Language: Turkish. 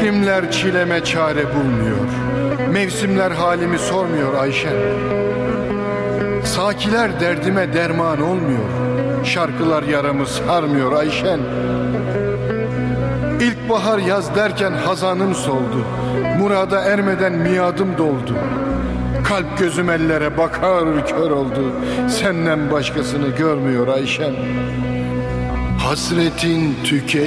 İklimler çileme çare bulmuyor, mevsimler halimi sormuyor Ayşen. Sakiler derdime derman olmuyor, şarkılar yaramı sarmıyor Ayşen. İlkbahar yaz derken hazanım soldu, murada ermeden miadım doldu. Kalp gözüm ellere bakar kör oldu, senden başkasını görmüyor Ayşen. Hasretin